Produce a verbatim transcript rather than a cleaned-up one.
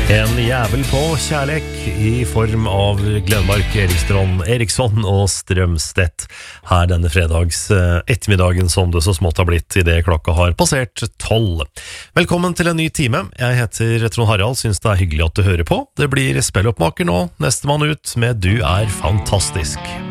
En jævel på kjærlek i form av Glenmark, Erikstrand, Eriksson og Strømstedt her denne fredags ettermiddagen som det så smått har blitt i det klokka har passert tolv. Velkommen til en ny time. Jeg heter Trond Harald, synes det er hyggelig at du hører på. Det blir spilloppmaker nå, neste mann ut med Du er fantastisk.